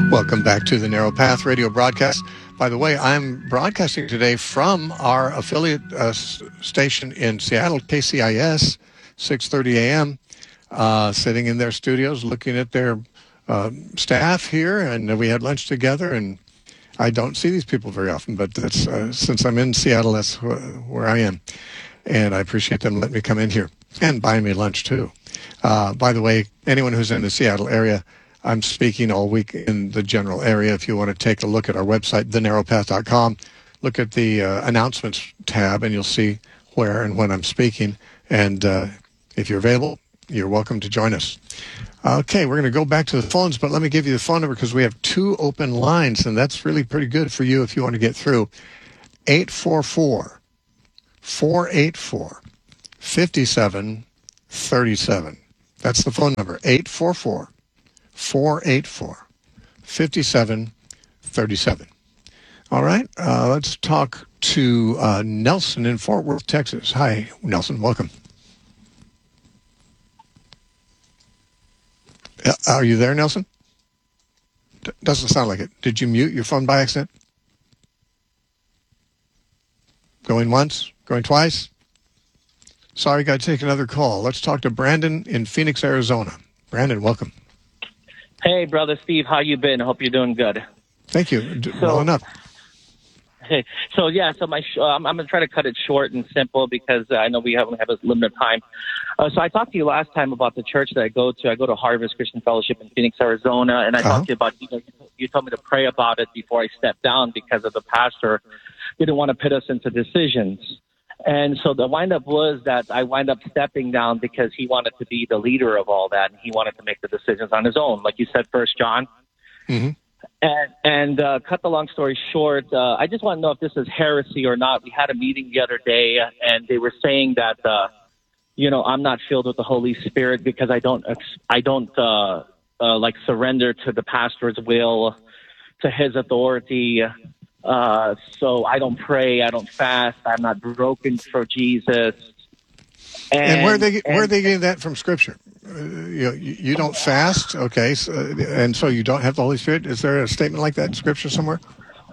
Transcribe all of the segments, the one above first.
Welcome back to the Narrow Path radio broadcast. By the way, I'm broadcasting today from our affiliate station in Seattle, KCIS, 6:30 a.m., sitting in their studios looking at their staff here, and we had lunch together, and I don't see these people very often, but that's since I'm in Seattle, that's where I am, and I appreciate them letting me come in here and buying me lunch, too. By the way, anyone who's in the Seattle area, I'm speaking all week in the general area. If you want to take a look at our website, thenarrowpath.com, look at the announcements tab, and you'll see where and when I'm speaking. And if you're available, you're welcome to join us. Okay, we're going to go back to the phones, but let me give you the phone number because we have 2 open lines, and that's really pretty good for you if you want to get through. 844-484-5737. That's the phone number, 844-484-5737. All right, let's talk to Nelson in Fort Worth, Texas. Hi, Nelson, welcome. Are you there, Nelson? Doesn't sound like it. Did you mute your phone by accident? Going once? Going twice? Sorry, got to take another call. Let's talk to Brandon in Phoenix, Arizona. Brandon, welcome. Hey, Brother Steve, how you been? I hope you're doing good. Thank you. Well enough. Hey, so I'm going to try to cut it short and simple because I know we only have a limited time. So I talked to you last time about the church that I go to. I go to Harvest Christian Fellowship in Phoenix, Arizona, and I talked to you about, you told me to pray about it before I stepped down because of the pastor didn't want to put us into decisions. And so the windup was that I wind up stepping down because he wanted to be the leader of all that, and he wanted to make the decisions on his own, like you said, 1 John. Mm-hmm. And cut the long story short, I just want to know if this is heresy or not. We had a meeting the other day, and they were saying that, I'm not filled with the Holy Spirit because I don't surrender to the pastor's will, to his authority. So I don't pray, I don't fast, I'm not broken for Jesus. And where are they getting that from Scripture? You don't fast, okay, and so you don't have the Holy Spirit? Is there a statement like that in Scripture somewhere?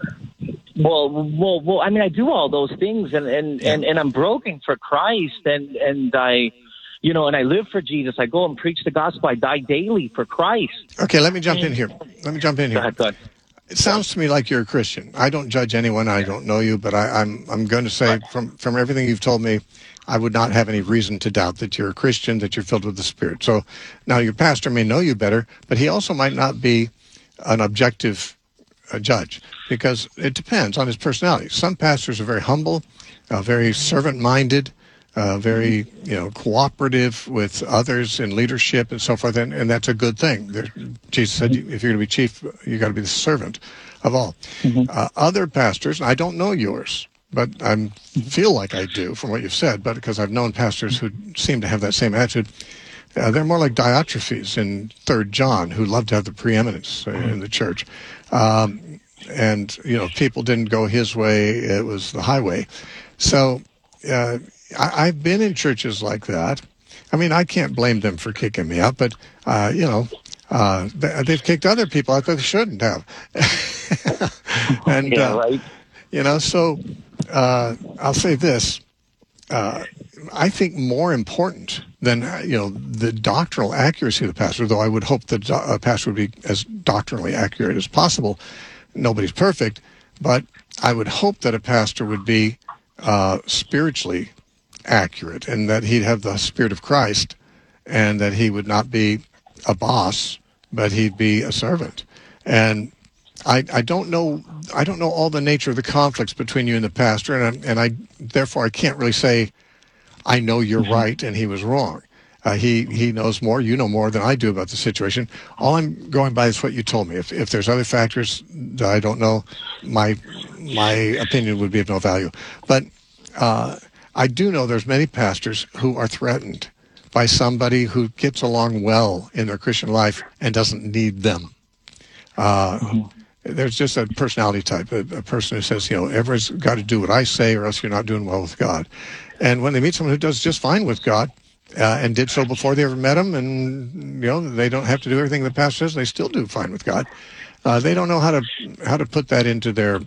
Well. I mean, I do all those things, and I'm broken for Christ, and I, and I live for Jesus. I go and preach the gospel. I die daily for Christ. Okay, let me jump in here. Go ahead. It sounds to me like you're a Christian. I don't judge anyone. I don't know you, but I'm going to say from everything you've told me, I would not have any reason to doubt that you're a Christian, that you're filled with the Spirit. So now your pastor may know you better, but he also might not be an objective judge because it depends on his personality. Some pastors are very humble, very servant-minded, very cooperative with others in leadership and so forth, and that's a good thing. Jesus said, if you're going to be chief, you got to be the servant of all. Mm-hmm. Other pastors, I don't know yours, but I feel like I do from what you've said, but because I've known pastors who seem to have that same attitude, they're more like Diotrephes in 3 John, who love to have the preeminence in the church. And people didn't go his way, it was the highway. So I've been in churches like that. I mean, I can't blame them for kicking me out, but, they've kicked other people out that they shouldn't have. And, right. So I'll say this. I think more important than, the doctrinal accuracy of the pastor, though I would hope that a pastor would be as doctrinally accurate as possible. Nobody's perfect, but I would hope that a pastor would be spiritually accurate and that he'd have the Spirit of Christ and that he would not be a boss, but he'd be a servant. And I don't know all the nature of the conflicts between you and the pastor, and therefore I can't really say I know you're right and he was wrong. He knows more, you know more than I do about the situation. All I'm going by is what you told me. If there's other factors that I don't know, my opinion would be of no value. But I do know there's many pastors who are threatened by somebody who gets along well in their Christian life and doesn't need them. There's just a personality type, a person who says, everyone's got to do what I say or else you're not doing well with God. And when they meet someone who does just fine with God, and did so before they ever met him. And they don't have to do everything the pastor says. They still do fine with God. They don't know how to put that into their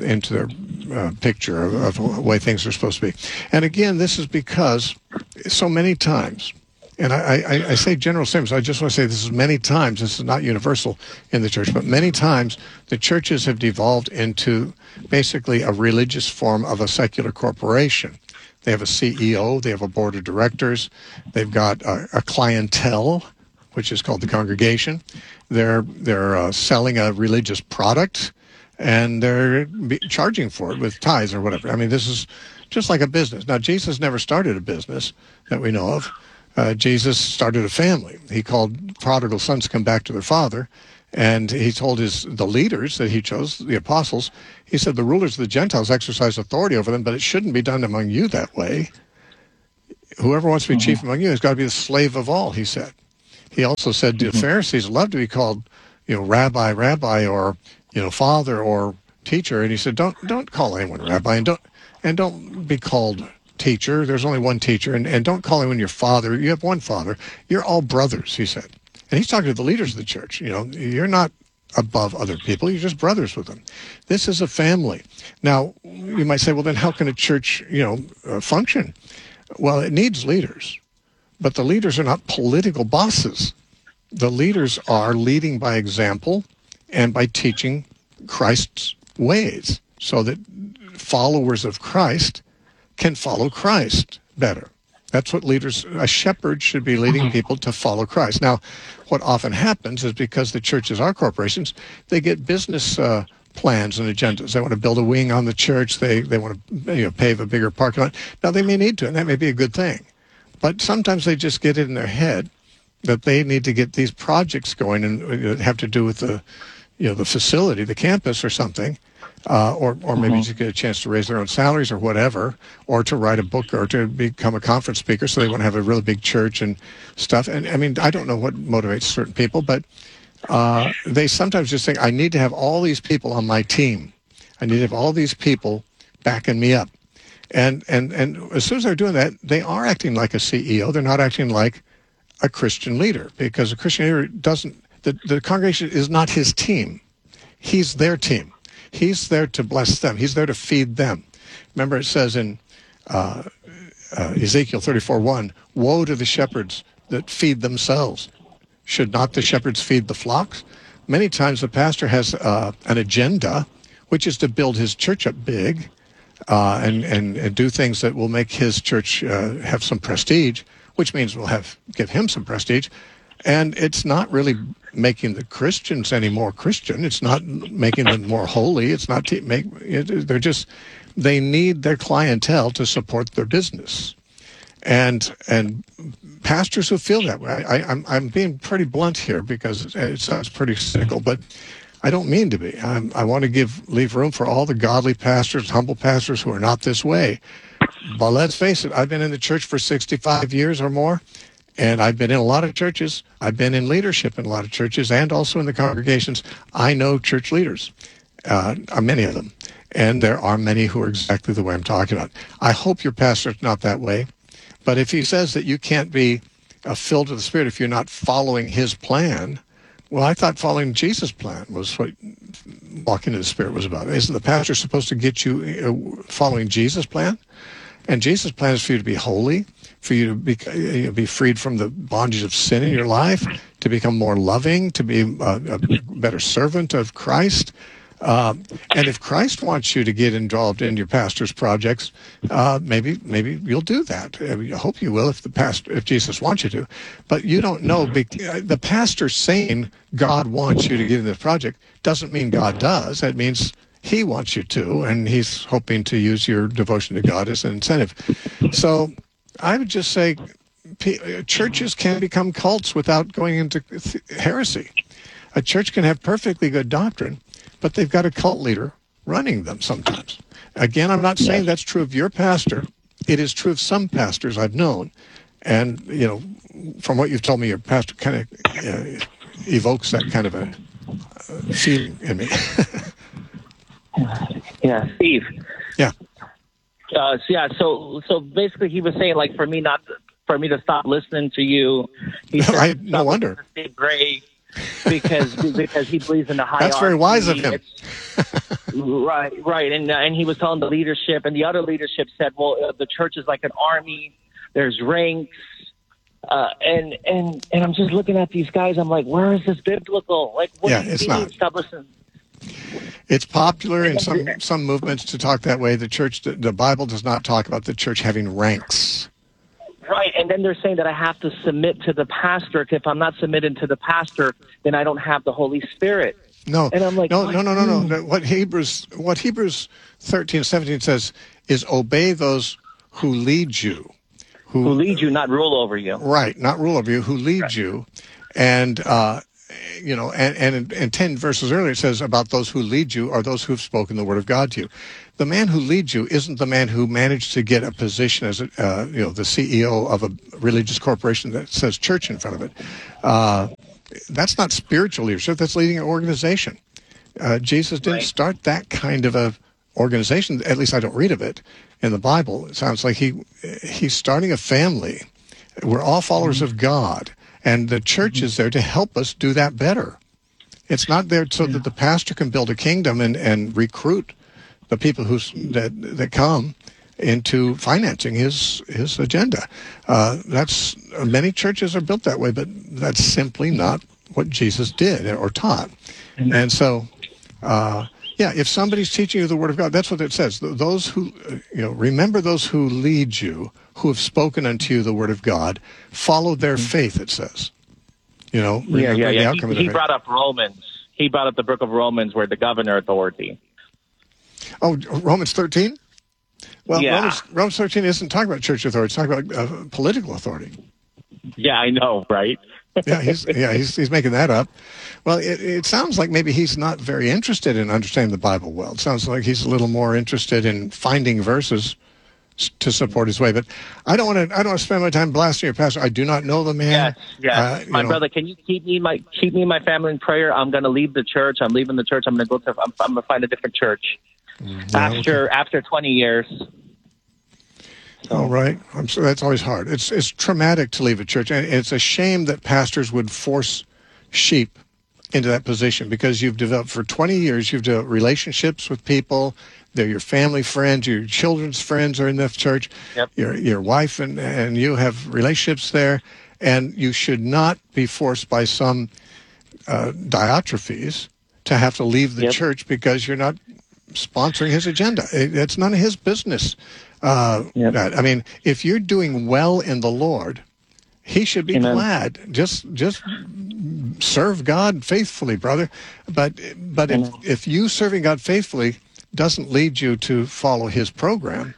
picture of the way things are supposed to be. And again, this is because so many times, and I say general statements. I just want to say this is many times. This is not universal in the church, but many times the churches have devolved into basically a religious form of a secular corporation. They have a CEO. They have a board of directors. They've got a clientele, which is called the congregation. They're selling a religious product, and they're charging for it with tithes or whatever. I mean, this is just like a business. Now, Jesus never started a business that we know of. Jesus started a family. He called prodigal sons to come back to their father, and he told the leaders that he chose, the apostles, he said, the rulers of the Gentiles exercise authority over them, but it shouldn't be done among you that way. Whoever wants to be chief among you has got to be the slave of all, he said. He also said the Pharisees love to be called, rabbi, or, father or teacher. And he said, don't call anyone rabbi, and don't be called teacher. There's only one teacher, and don't call anyone your father. You have one father. You're all brothers, he said. And he's talking to the leaders of the church. You're not above other people. You're just brothers with them. This is a family. Now, you might say, well, then how can a church, function? Well, it needs leaders. But the leaders are not political bosses. The leaders are leading by example and by teaching Christ's ways so that followers of Christ can follow Christ better. That's what a shepherd should be leading people to follow Christ. Now, what often happens is because the churches are corporations, they get business plans and agendas. They want to build a wing on the church. They want to pave a bigger parking lot. Now, they may need to, and that may be a good thing. But sometimes they just get it in their head that they need to get these projects going and have to do with the facility, the campus or something, or maybe just get a chance to raise their own salaries or whatever, or to write a book or to become a conference speaker. So they want to have a really big church and stuff. And I mean, I don't know what motivates certain people, but they sometimes just think, I need to have all these people on my team. I need to have all these people backing me up. And as soon as they're doing that, they are acting like a CEO. They're not acting like a Christian leader, because a Christian leader the congregation is not his team. He's their team. He's there to bless them. He's there to feed them. Remember, it says in Ezekiel 34:1, woe to the shepherds that feed themselves. Should not the shepherds feed the flocks? Many times the pastor has an agenda, which is to build his church up big, and do things that will make his church have some prestige, which means we'll give him some prestige. And it's not really making the Christians any more Christian. It's not making them more holy. It's not they need their clientele to support their business. And pastors who feel that way, I'm being pretty blunt here because it sounds pretty cynical, but I don't mean to be. I want to leave room for all the godly pastors, humble pastors who are not this way. But let's face it, I've been in the church for 65 years or more, and I've been in a lot of churches. I've been in leadership in a lot of churches and also in the congregations. I know church leaders, many of them, and there are many who are exactly the way I'm talking about. I hope your pastor's not that way, but if he says that you can't be filled with the Spirit if you're not following his plan, well, I thought following Jesus' plan was what walking in the Spirit was about. Isn't the pastor supposed to get you following Jesus' plan? And Jesus' plan is for you to be holy, for you to be freed from the bondage of sin in your life, to become more loving, to be a better servant of Christ. And if Christ wants you to get involved in your pastor's projects, maybe you'll do that. I hope you will if Jesus wants you to. But you don't know. The pastor saying God wants you to get in this project doesn't mean God does. That means he wants you to, and he's hoping to use your devotion to God as an incentive. So I would just say churches can become cults without going into heresy. A church can have perfectly good doctrine, but they've got a cult leader running them sometimes. Again, I'm not saying that's true of your pastor. It is true of some pastors I've known. And, from what you've told me, your pastor kind of evokes that kind of a feeling in me. Yeah, Steve. Yeah. So basically he was saying, like, for for me to stop listening to you. He said, No wonder. Steve Gray, because he believes in the hierarchy. That's very wise of him. Right, and he was telling the leadership, and the other leadership said, well, the church is like an army. There's ranks. And I'm just looking at these guys. I'm like, where is this biblical? Like, what do you it's mean? not. Stop listening. It's popular in some movements to talk that way. The Bible does not talk about the church having ranks. Right, and then they're saying that I have to submit to the pastor. If I'm not submitting to the pastor, then I don't have the Holy Spirit. No, and I'm like, no. What Hebrews 13:17 says is obey those who lead you. Who lead you, not rule over you. Right, not rule over you, who lead you. And, and 10 verses earlier it says about those who lead you are those who've spoken the word of God to you. The man who leads you isn't the man who managed to get a position as the CEO of a religious corporation that says church in front of it. That's not spiritual leadership. That's leading an organization. Jesus didn't start that kind of a organization. At least I don't read of it in the Bible. It sounds like he's starting a family. We're all followers of God, and the church is there to help us do that better. It's not there so that the pastor can build a kingdom and recruit the people that come into financing his agenda. That's many churches are built that way, but that's simply not what Jesus did or taught. And so, if somebody's teaching you the Word of God, that's what it says. Those who, remember those who lead you, who have spoken unto you the Word of God, follow their faith. It says, remember the outcome of their faith. He brought up Romans. He brought up the book of Romans, where the governor authority. Oh, Romans 13. Well, yeah. Romans 13 isn't talking about church authority. It's talking about political authority. Yeah, I know, right? He's making that up. Well, it sounds like maybe he's not very interested in understanding the Bible well. It sounds like he's a little more interested in finding verses to support his way. But I don't want to spend my time blasting your pastor. I do not know the man. Yes. My brother, can you keep me and my family in prayer? I'm going to leave the church. I'm leaving the church. I'm going to find a different church after 20 years. So. All right. I'm sure that's always hard. It's traumatic to leave a church, and it's a shame that pastors would force sheep into that position, because you've developed for 20 years, you've developed relationships with people. They're your family friends, your children's friends are in the church. Yep. Your wife and you have relationships there, and you should not be forced by some Diotrephes to have to leave the church because you're not sponsoring his agenda. It's none of his business. I mean, if you're doing well in the Lord, he should be glad. Just serve God faithfully, brother. But if you serving God faithfully doesn't lead you to follow his program,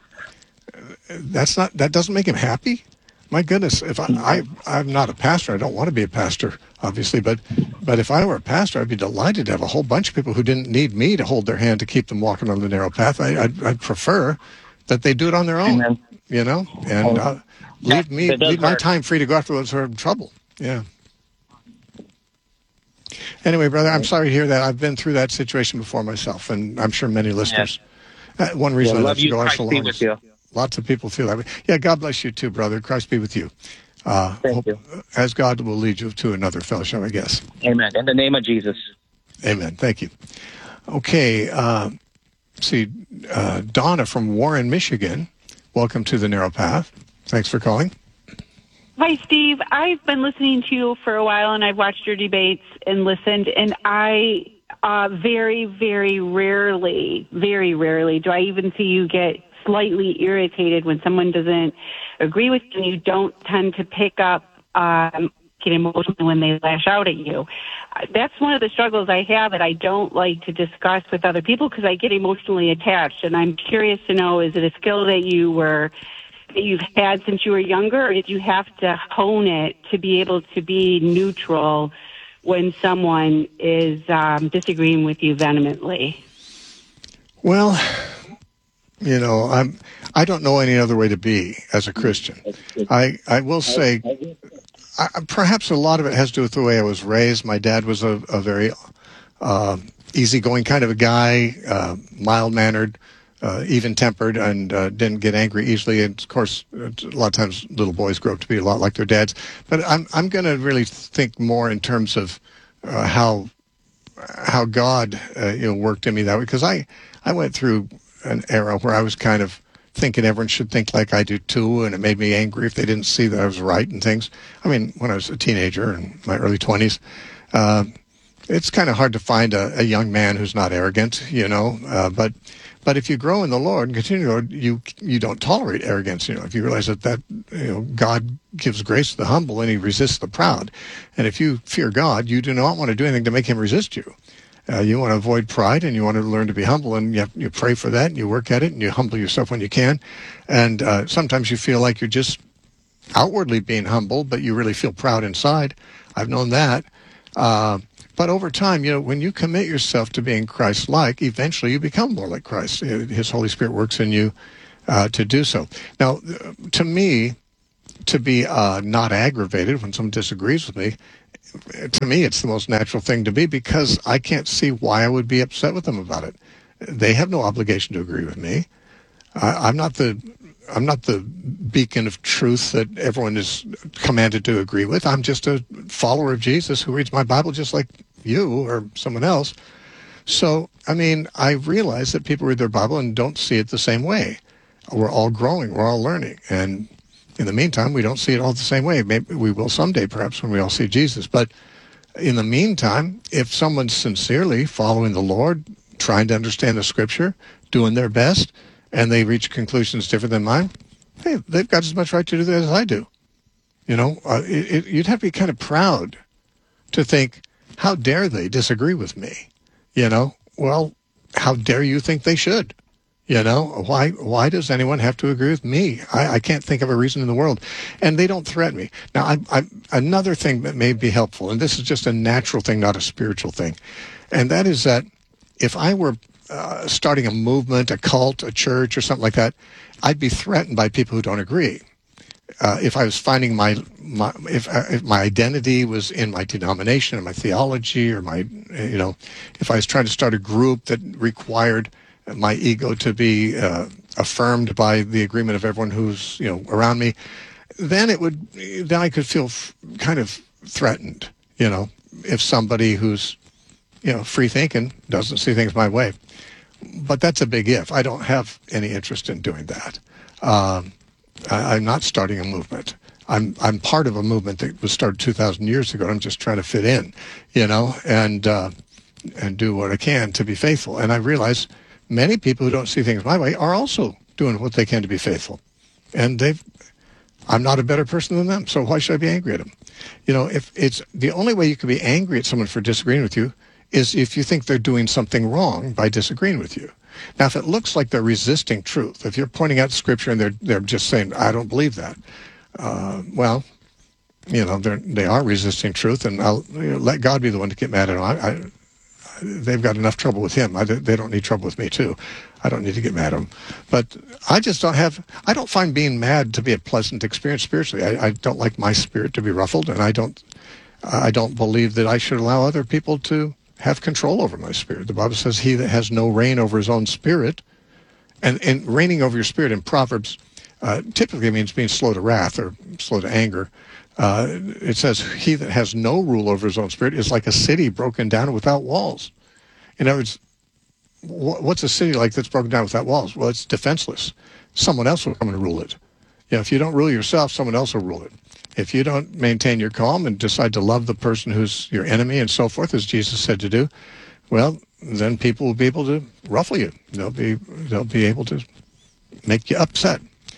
that doesn't make him happy. My goodness, if I'm not a pastor, I don't want to be a pastor, obviously, but if I were a pastor, I'd be delighted to have a whole bunch of people who didn't need me to hold their hand to keep them walking on the narrow path. I'd prefer that they do it on their own, and leave my time free to go after those who are in trouble. Yeah. Anyway, brother, I'm sorry to hear that. I've been through that situation before myself, and I'm sure many listeners. One reason I love to go on so long is lots of people feel that way. Yeah, God bless you too, brother. Christ be with you. Thank you. As God will lead you to another fellowship, I guess. Amen. In the name of Jesus. Amen. Thank you. Okay. Donna from Warren, Michigan. Welcome to the Narrow Path. Thanks for calling. Hi, Steve. I've been listening to you for a while, and I've watched your debates and listened, and I very, very rarely do I even see you get slightly irritated when someone doesn't agree with you, and you don't tend to pick up, get emotional when they lash out at you. That's one of the struggles I have that I don't like to discuss with other people because I get emotionally attached, and I'm curious to know, is it a skill that you've had since you were younger, or did you have to hone it to be able to be neutral when someone is disagreeing with you vehemently? Well, I don't know any other way to be as a Christian. I will say, perhaps a lot of it has to do with the way I was raised. My dad was a very easygoing kind of a guy, mild-mannered, even-tempered and didn't get angry easily. And of course, a lot of times little boys grow up to be a lot like their dads. But I'm going to really think more in terms of how God worked in me that way, because I went through an era where I was kind of thinking everyone should think like I do too, and it made me angry if they didn't see that I was right and things. I mean, when I was a teenager in my early 20s, it's kind of hard to find a young man who's not arrogant, but if you grow in the Lord and continue, Lord, you don't tolerate arrogance. If you realize that God gives grace to the humble and He resists the proud, and if you fear God, you do not want to do anything to make Him resist you. You want to avoid pride, and you want to learn to be humble, and you pray for that, and you work at it, and you humble yourself when you can. And sometimes you feel like you're just outwardly being humble, but you really feel proud inside. I've known that. But over time, when you commit yourself to being Christ-like, eventually you become more like Christ. His Holy Spirit works in you to do so. Now, to me, to be not aggravated when someone disagrees with me, to me, it's the most natural thing to be, because I can't see why I would be upset with them about it. They have no obligation to agree with me. I'm not the beacon of truth that everyone is commanded to agree with. I'm just a follower of Jesus who reads my Bible just like you or someone else. So, I realize that people read their Bible and don't see it the same way. We're all growing. We're all learning. And in the meantime, we don't see it all the same way. Maybe we will someday, perhaps, when we all see Jesus. But in the meantime, if someone's sincerely following the Lord, trying to understand the Scripture, doing their best, and they reach conclusions different than mine, hey, they've got as much right to do that as I do. You'd have to be kind of proud to think, how dare they disagree with me? Well, how dare you think they should? Why does anyone have to agree with me? I can't think of a reason in the world. And they don't threaten me. Now, another thing that may be helpful, and this is just a natural thing, not a spiritual thing, and that is that if I were starting a movement, a cult, a church, or something like that, I'd be threatened by people who don't agree. If I was finding if my identity was in my denomination or my theology, or if I was trying to start a group that required my ego to be affirmed by the agreement of everyone who's around me, then I could feel kind of threatened. If somebody who's free thinking doesn't see things my way. But that's a big if. I don't have any interest in doing that. I'm not starting a movement. I'm part of a movement that was started 2,000 years ago. I'm just trying to fit in, and do what I can to be faithful. And I realize many people who don't see things my way are also doing what they can to be faithful. And I'm not a better person than them, so why should I be angry at them? If it's the only way you can be angry at someone for disagreeing with you is if you think they're doing something wrong by disagreeing with you. Now, if it looks like they're resisting truth, if you're pointing out Scripture and they're just saying, I don't believe that, they are resisting truth, and I'll let God be the one to get mad at them. They've got enough trouble with Him. They don't need trouble with me, too. I don't need to get mad at them. But I don't find being mad to be a pleasant experience spiritually. I don't like my spirit to be ruffled, and I don't believe that I should allow other people to have control over my spirit. The Bible says he that has no reign over his own spirit, and reigning over your spirit in Proverbs typically means being slow to wrath or slow to anger. It says he that has no rule over his own spirit is like a city broken down without walls. In other words, what's a city like that's broken down without walls? Well, it's defenseless. Someone else will come and rule it. If you don't rule yourself, someone else will rule it. If you don't maintain your calm and decide to love the person who's your enemy and so forth, as Jesus said to do, well, then people will be able to ruffle you. They'll be able to make you upset.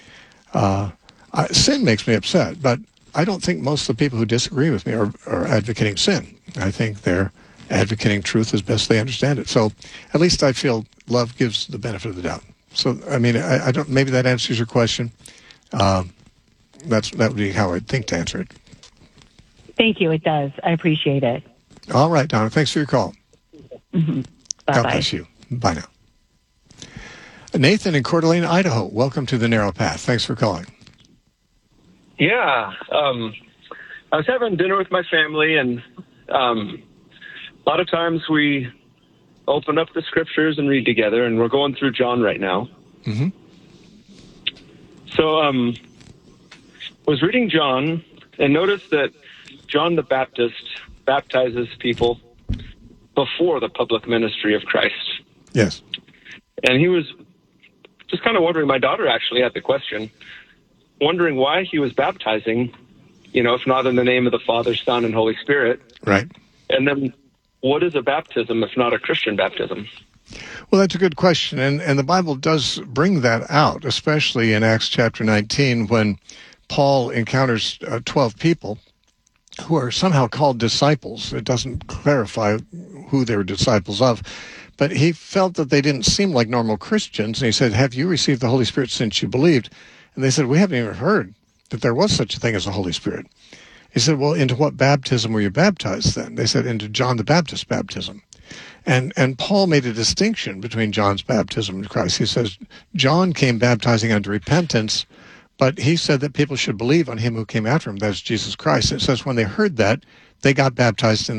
Sin makes me upset, but I don't think most of the people who disagree with me are advocating sin. I think they're advocating truth as best they understand it. So at least I feel love gives the benefit of the doubt. So, I don't. Maybe that answers your question. That would be how I'd think to answer it. Thank you. It does. I appreciate it. All right, Donna. Thanks for your call. Mm-hmm. Bye-bye. God bless you. Bye now. Nathan in Coeur d'Alene, Idaho. Welcome to The Narrow Path. Thanks for calling. Yeah. I was having dinner with my family, and a lot of times we open up the scriptures and read together, and we're going through John right now. Mm-hmm. So, was reading John and noticed that John the Baptist baptizes people before the public ministry of Christ. Yes. And he was just kind of wondering, my daughter actually had the question, wondering why he was baptizing, if not in the name of the Father, Son, and Holy Spirit. Right. And then what is a baptism if not a Christian baptism? Well, that's a good question. And the Bible does bring that out, especially in Acts chapter 19, when Paul encounters 12 people who are somehow called disciples. It doesn't clarify who they were disciples of, but he felt that they didn't seem like normal Christians. And he said, have you received the Holy Spirit since you believed? And they said, we haven't even heard that there was such a thing as the Holy Spirit. He said, well, into what baptism were you baptized then? They said, into John the Baptist baptism. And Paul made a distinction between John's baptism and Christ. He says, John came baptizing unto repentance, but he said that people should believe on him who came after him, that is Jesus Christ. It says when they heard that, they got baptized in